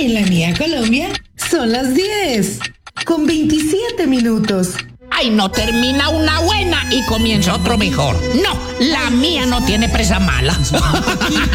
En la mía Colombia son las 10, con 27 minutos. Ay, no termina una buena y comienza otro mejor. No, la mía no tiene presa mala.